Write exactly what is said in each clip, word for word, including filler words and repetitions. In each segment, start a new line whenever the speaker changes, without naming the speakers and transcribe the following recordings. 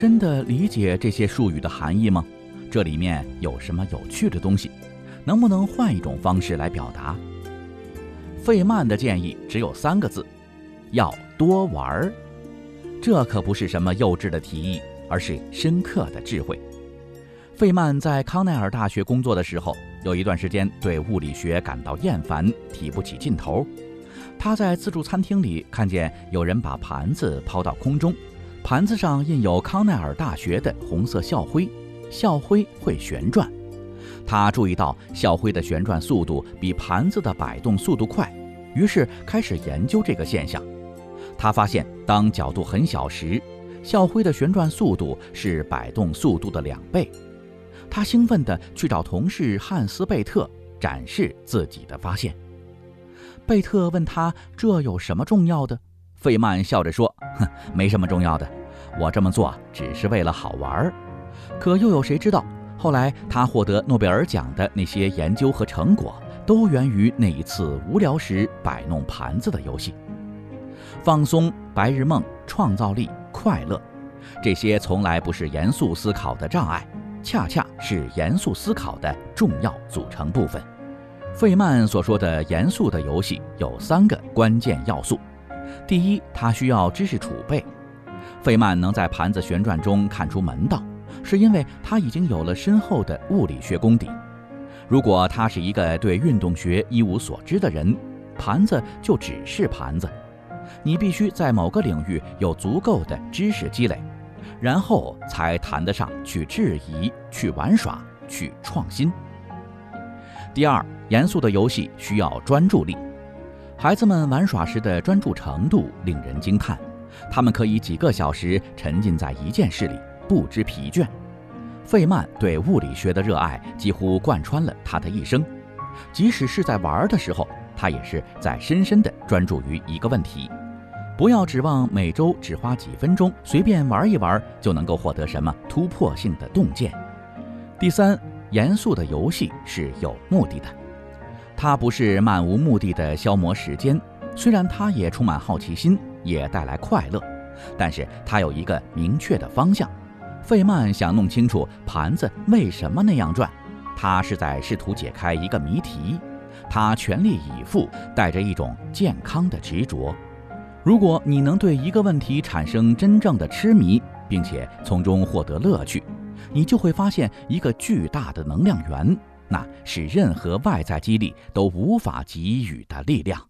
真的理解这些术语的含义吗？这里面有什么有趣的东西？能不能换一种方式来表达？费曼的建议只有三个字：要多玩儿。这可不是什么幼稚的提议，而是深刻的智慧。费曼在康奈尔大学工作的时候，有一段时间对物理学感到厌烦，提不起劲头。他在自助餐厅里看见有人把盘子抛到空中，盘子上印有康奈尔大学的红色校徽，校徽会旋转。他注意到校徽的旋转速度比盘子的摆动速度快，于是开始研究这个现象。他发现，当角度很小时，校徽的旋转速度是摆动速度的两倍。他兴奋地去找同事汉斯·贝特展示自己的发现。贝特问他这有什么重要的？费曼笑着说：哼，没什么重要的，我这么做只是为了好玩。可又有谁知道，后来他获得诺贝尔奖的那些研究和成果，都源于那一次无聊时摆弄盘子的游戏。放松、白日梦、创造力、快乐，这些从来不是严肃思考的障碍，恰恰是严肃思考的重要组成部分。费曼所说的严肃的游戏有三个关键要素。第一，他需要知识储备。费曼能在盘子旋转中看出门道，是因为他已经有了深厚的物理学功底。如果他是一个对运动学一无所知的人，盘子就只是盘子。你必须在某个领域有足够的知识积累，然后才谈得上去质疑、去玩耍、去创新。第二，严肃的游戏需要专注力。孩子们玩耍时的专注程度令人惊叹，他们可以几个小时沉浸在一件事里，不知疲倦。费曼对物理学的热爱几乎贯穿了他的一生，即使是在玩的时候，他也是在深深地专注于一个问题。不要指望每周只花几分钟随便玩一玩就能够获得什么突破性的洞见。第三，严肃的游戏是有目的的，它不是漫无目的的消磨时间，虽然它也充满好奇心，也带来快乐，但是它有一个明确的方向。费曼想弄清楚盘子为什么那样转，他是在试图解开一个谜题，他全力以赴，带着一种健康的执着。如果你能对一个问题产生真正的痴迷，并且从中获得乐趣，你就会发现一个巨大的能量源，那是任何外在激励都无法给予的力量。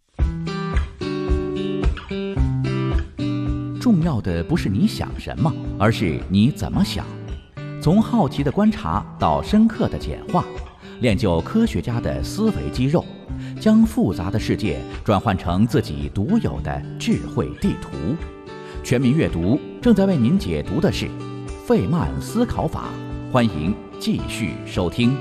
重要的不是你想什么，而是你怎么想。从好奇的观察到深刻的简化，练就科学家的思维肌肉，将复杂的世界转换成自己独有的智慧地图。全民阅读正在为您解读的是费曼思考法，欢迎继续收听。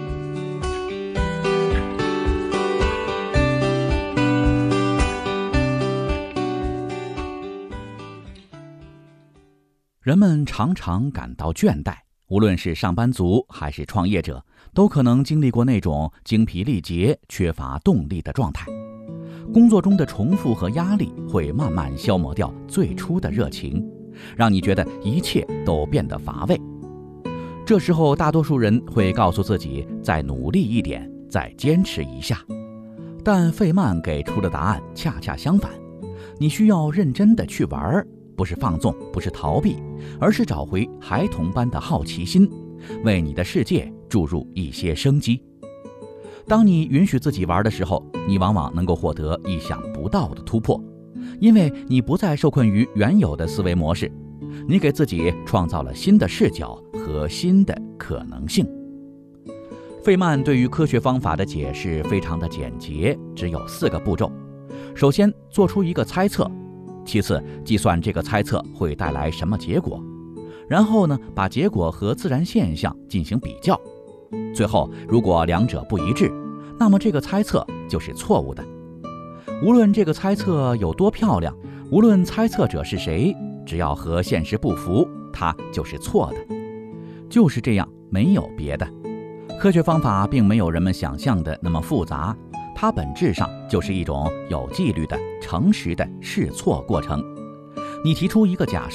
人们常常感到倦怠，无论是上班族还是创业者，都可能经历过那种精疲力竭、缺乏动力的状态。工作中的重复和压力会慢慢消磨掉最初的热情，让你觉得一切都变得乏味。这时候，大多数人会告诉自己再努力一点，再坚持一下。但费曼给出的答案恰恰相反，你需要认真地去玩，不是放纵，不是逃避，而是找回孩童般的好奇心，为你的世界注入一些生机。当你允许自己玩的时候，你往往能够获得意想不到的突破，因为你不再受困于原有的思维模式，你给自己创造了新的视角和新的可能性。费曼对于科学方法的解释非常的简洁，只有四个步骤。首先，做出一个猜测；其次，计算这个猜测会带来什么结果；然后呢，把结果和自然现象进行比较；最后，如果两者不一致，那么这个猜测就是错误的。无论这个猜测有多漂亮，无论猜测者是谁，只要和现实不符，它就是错的。就是这样，没有别的。科学方法并没有人们想象的那么复杂，它本质上就是一种有纪律的、诚实的试错过程。你提出一个假设，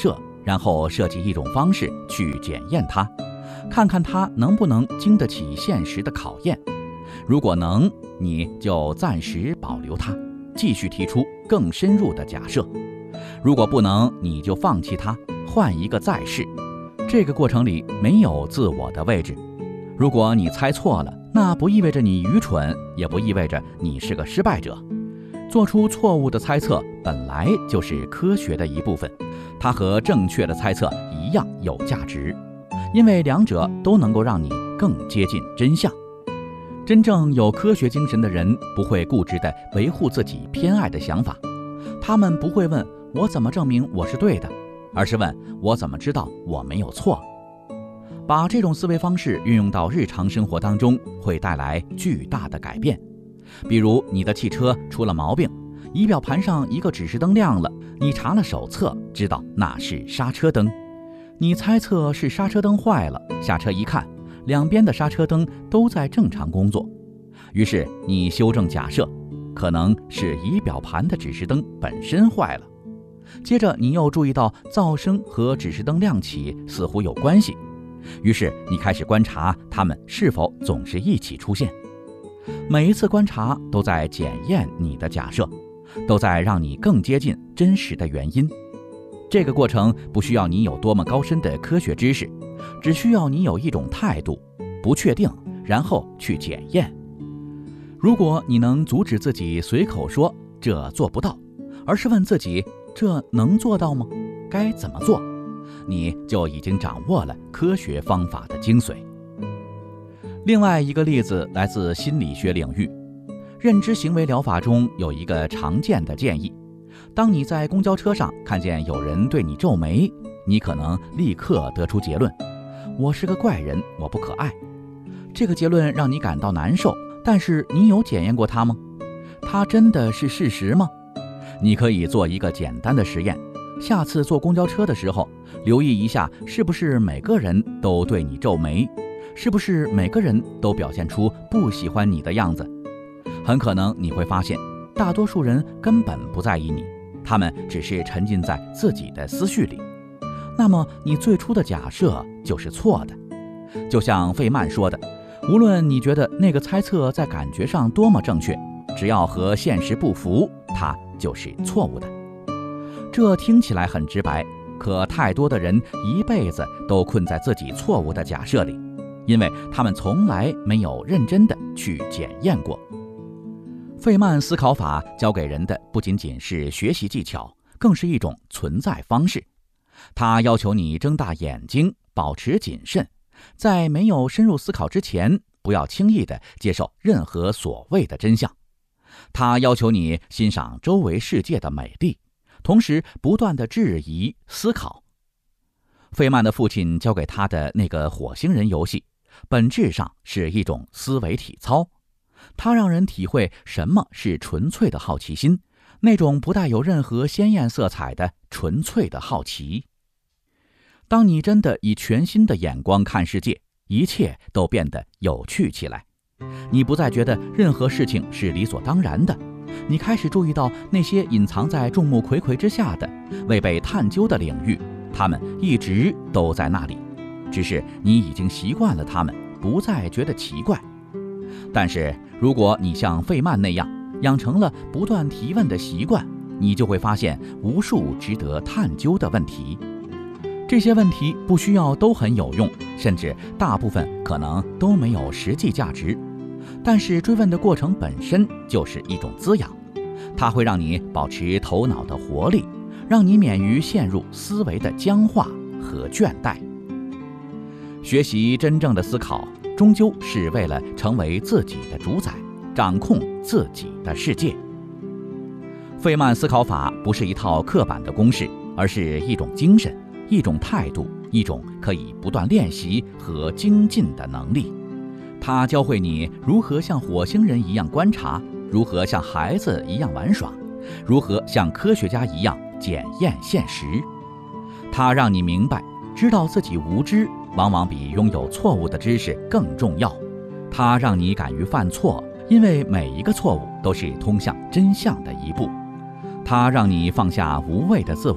然后设计一种方式去检验它，看看它能不能经得起现实的考验。如果能，你就暂时保留它，继续提出更深入的假设；如果不能，你就放弃它，换一个再试。这个过程里没有自我的位置。如果你猜错了，那不意味着你愚蠢，也不意味着你是个失败者。做出错误的猜测本来就是科学的一部分，它和正确的猜测一样有价值，因为两者都能够让你更接近真相。真正有科学精神的人不会固执地维护自己偏爱的想法，他们不会问我怎么证明我是对的，而是问我怎么知道我没有错。把这种思维方式运用到日常生活当中，会带来巨大的改变。比如你的汽车出了毛病，仪表盘上一个指示灯亮了，你查了手册，知道那是刹车灯。你猜测是刹车灯坏了，下车一看，两边的刹车灯都在正常工作。于是你修正假设，可能是仪表盘的指示灯本身坏了。接着你又注意到噪声和指示灯亮起似乎有关系，于是你开始观察它们是否总是一起出现。每一次观察都在检验你的假设，都在让你更接近真实的原因。这个过程不需要你有多么高深的科学知识，只需要你有一种态度，不确定，然后去检验。如果你能阻止自己随口说这做不到，而是问自己这能做到吗？该怎么做？你就已经掌握了科学方法的精髓。另外一个例子来自心理学领域，认知行为疗法中有一个常见的建议：当你在公交车上看见有人对你皱眉，你可能立刻得出结论：我是个怪人，我不可爱。这个结论让你感到难受，但是你有检验过它吗？它真的是事实吗？你可以做一个简单的实验，下次坐公交车的时候，留意一下是不是每个人都对你皱眉，是不是每个人都表现出不喜欢你的样子。很可能你会发现，大多数人根本不在意你，他们只是沉浸在自己的思绪里。那么你最初的假设就是错的。就像费曼说的，无论你觉得那个猜测在感觉上多么正确，只要和现实不符，它就是错误的。这听起来很直白，可太多的人一辈子都困在自己错误的假设里，因为他们从来没有认真的去检验过。费曼思考法教给人的不仅仅是学习技巧，更是一种存在方式。它要求你睁大眼睛，保持谨慎，在没有深入思考之前，不要轻易地接受任何所谓的真相。它要求你欣赏周围世界的美丽，同时不断地质疑、思考。费曼的父亲教给他的那个火星人游戏，本质上是一种思维体操。它让人体会什么是纯粹的好奇心，那种不带有任何鲜艳色彩的纯粹的好奇。当你真的以全新的眼光看世界，一切都变得有趣起来。你不再觉得任何事情是理所当然的，你开始注意到那些隐藏在众目睽睽之下的未被探究的领域，它们一直都在那里，只是你已经习惯了它们，不再觉得奇怪。但是如果你像费曼那样养成了不断提问的习惯，你就会发现无数值得探究的问题。这些问题不需要都很有用，甚至大部分可能都没有实际价值，但是追问的过程本身就是一种滋养，它会让你保持头脑的活力，让你免于陷入思维的僵化和倦怠。学习真正的思考，终究是为了成为自己的主宰，掌控自己的世界。费曼思考法不是一套刻板的公式，而是一种精神，一种态度，一种可以不断练习和精进的能力。它教会你如何像火星人一样观察，如何像孩子一样玩耍，如何像科学家一样检验现实。它让你明白，知道自己无知往往比拥有错误的知识更重要。它让你敢于犯错，因为每一个错误都是通向真相的一步。它让你放下无谓的自我，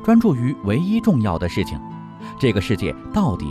专注于唯一重要的事情。这个世界到底